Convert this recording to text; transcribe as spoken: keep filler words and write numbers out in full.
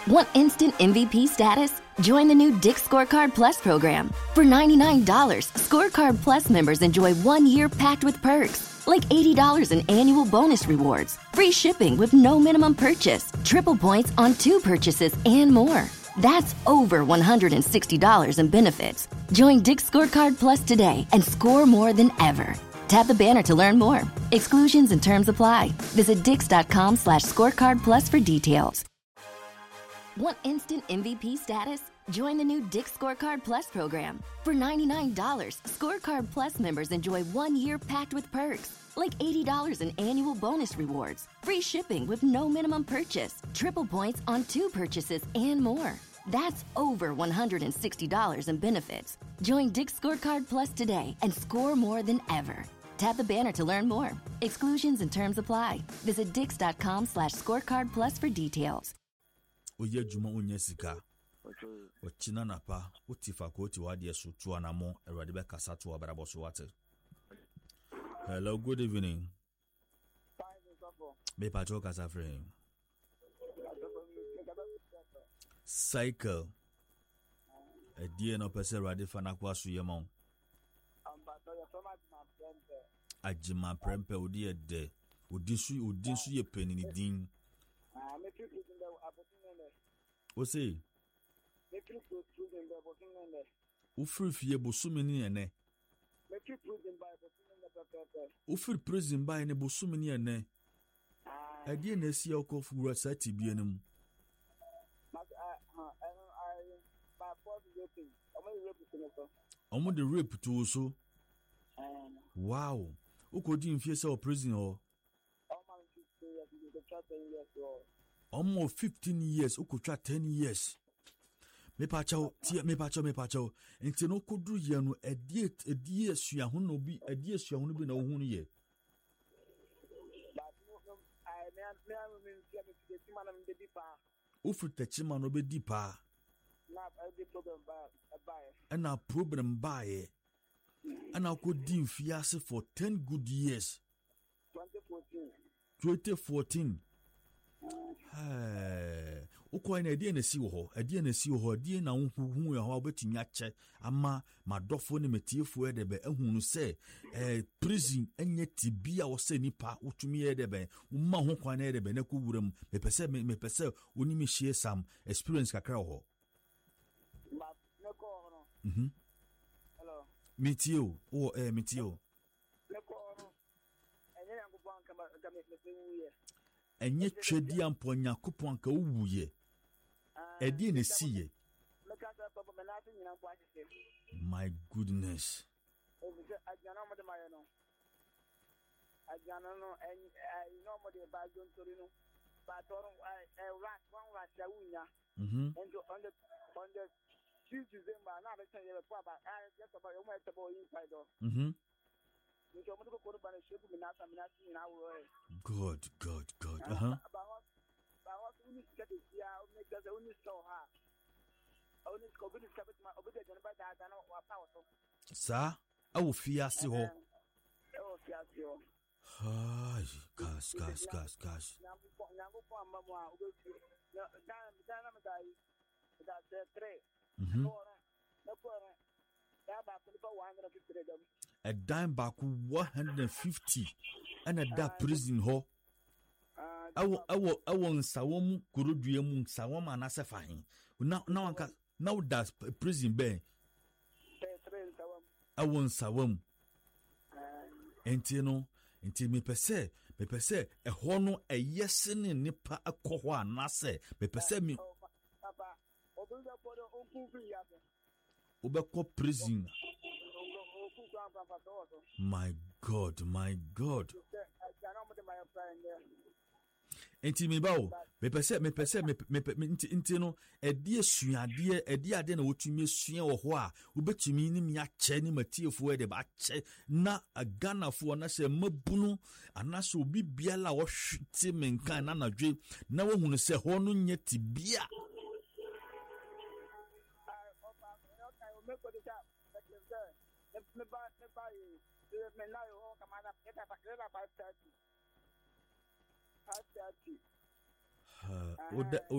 Want instant M V P status? Join the new Dick's Scorecard Plus program. For ninety-nine dollars, Scorecard Plus members enjoy one year packed with perks, like eighty dollars in annual bonus rewards, free shipping with no minimum purchase, triple points on two purchases, and more. That's over one hundred sixty dollars in benefits. Join Dick's Scorecard Plus today and score more than ever. Tap the banner to learn more. Exclusions and terms apply. Visit dix.com slash scorecard plus for details. Want instant M V P status? Join the new Dick's Scorecard Plus program. For ninety-nine dollars, Scorecard Plus members enjoy one year packed with perks, like eighty dollars in annual bonus rewards, free shipping with no minimum purchase, triple points on two purchases, and more. That's over one hundred sixty dollars in benefits. Join Dick's Scorecard Plus today and score more than ever. Tap the banner to learn more. Exclusions and terms apply. Visit dix.com slash scorecard plus for details. Oye juma onye sika. Ochina napa, utifa koti wadi yesu tuanamo, eradibe kasatu wabarabosu wate. Hello, good evening. Be patrol kasafre. Cycle. A dear no pese radi fanakwa suyemon. Ajima prempe odi ede. Odisu odisu ye penini din. O say? Ufri fiye bosumini ene. Ufri prison by ne bosumini ene. Adi ne si okofura sati bi enum. Omo the rape to so. Wow. Ukodi mfie se o prison o. Omo fifteen years, ukotwa ten years. Me pacho, tie me pacho me pacho. Enti no kodu ye no edie edie sua ho no bi, edie sua ho no bi na wo hu no ye. Ufu techima no be dipa. Na problem bae. Ana ko di mfiase for ten good years. twenty fourteen. Eh, ukwa na edie na si wo ho, edie na si wo ho, edie na huhu ya ho obetumi ache ama madofo ne metiefo edebe ehunu se eh prison enye tibia wo se nipa utumi edebe umma ho kwa na edebe na kuwuram mepese mepese onimi hie sam experience kakra ho. Mhm. Hello. Mitio, oh eh mitio. Enye twedi ampo Nyankopon ka wuye. Edi ne siye. My goodness. Mhm. Mhm. God, God, God. Uh-huh. Sir, I will fear see ho. Ay, gas, gas, gas, gas. Mhm. A dime back one hundred fifty and a da prison ho. I will, I will, I will sawom kuruduem sawom anasefahin. Now, now, now that's prison bay. I won't sawom. Entino, until me per se, me per se, a hono a yesin in nipa a kohwa nase, me per se me. Ubeko prison. My God, my God. Enti me bawo, me pese me pese me me enti no edie suade edie ade na wotumi sua wo ho a wobetumi ni me ache ni matiefo e de ba ache na aganafo na se mabunu anaso obi biala wo hwete menkan na nadwe na wo hunu se ho no nya tibia. Uh,